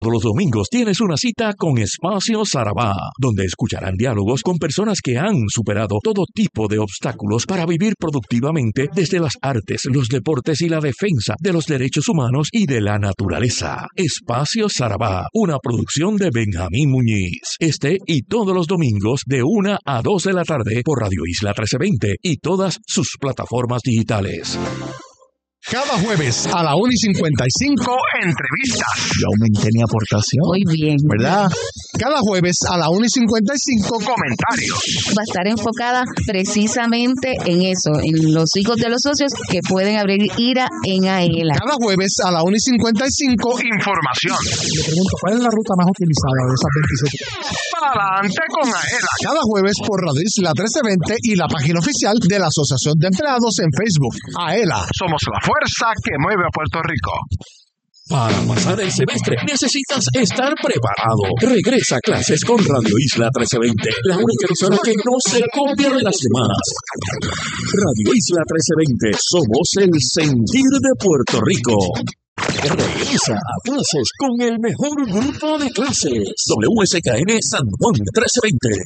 Todos los domingos tienes una cita con Espacio Sarabá, donde escucharán diálogos con personas que han superado todo tipo de obstáculos para vivir productivamente desde las artes, los deportes y la defensa de los derechos humanos y de la naturaleza. Espacio Sarabá, una producción de Benjamín Muñiz. Este y todos los domingos de 1 a 2 de la tarde por Radio Isla 1320 y todas sus plataformas digitales. Cada jueves a la 1:55, entrevistas. Yo aumenté mi aportación. Muy bien. ¿Verdad? Cada jueves a la 1:55, comentarios. Va a estar enfocada precisamente en eso, en los hijos de los socios que pueden abrir IRA en AELA. Cada jueves a la 1:55, información. Le pregunto, ¿cuál es la ruta más utilizada de esas 27? Para adelante con AELA. Cada jueves por Radio Isla 1320 y la página oficial de la Asociación de Empleados en Facebook. AELA, somos la fuerza que mueve a Puerto Rico. Para pasar el semestre necesitas estar preparado. Regresa a clases con Radio Isla 1320, la única emisora que no se copia de las demás. Radio Isla 1320, somos el sentir de Puerto Rico. Regresa a clases con el mejor grupo de clases. WSKN San Juan 1320,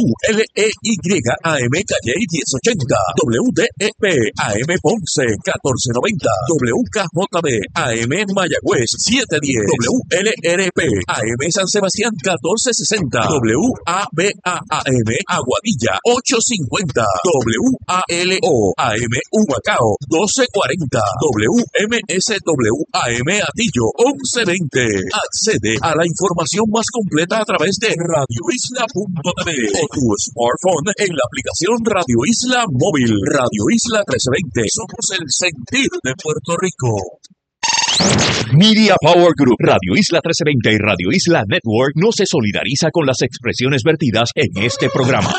WLEYAM Calle 1080, WDEP AM Ponce 1490, WKJB AM Mayagüez 710, WLRP AM San Sebastián 1460, WABAM Aguadilla 850, WALO AM Humacao 1240, WMSW AM Atillo 1120. Accede a la información más completa a través de radioisla.tv o tu smartphone en la aplicación Radio Isla Móvil. Radio Isla 1320. Somos el sentir de Puerto Rico. Media Power Group, Radio Isla 1320 y Radio Isla Network no se solidariza con las expresiones vertidas en este programa.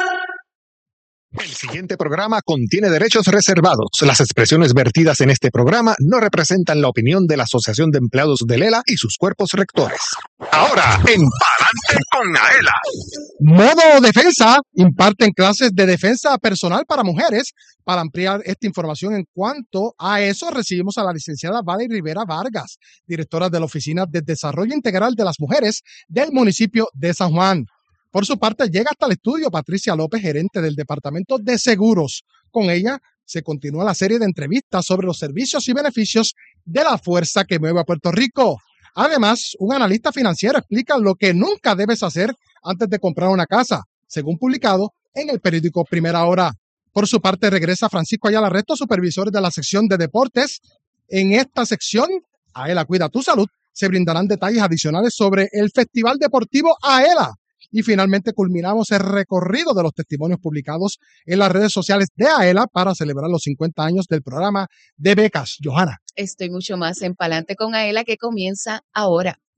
El siguiente programa contiene derechos reservados. Las expresiones vertidas en este programa no representan la opinión de la Asociación de Empleados de Lela y sus cuerpos rectores. Ahora, en Palante con AELA. Modo Defensa imparten clases de defensa personal para mujeres. Para ampliar esta información en cuanto a eso, recibimos a la licenciada Valerie Rivera Vargas, directora de la Oficina de Desarrollo Integral de las Mujeres del municipio de San Juan. Por su parte, llega hasta el estudio Patricia López, gerente del Departamento de Seguros. Con ella se continúa la serie de entrevistas sobre los servicios y beneficios de la fuerza que mueve a Puerto Rico. Además, un analista financiero explica lo que nunca debes hacer antes de comprar una casa, según publicado en el periódico Primera Hora. Por su parte, regresa Francisco Ayala Resto, supervisor de la sección de deportes. En esta sección, AELA Cuida tu Salud, se brindarán detalles adicionales sobre el Festival Deportivo AELA. Y finalmente culminamos el recorrido de los testimonios publicados en las redes sociales de AELA para celebrar los 50 años del programa de becas. Johanna. Estoy mucho más en Palante con AELA que comienza ahora.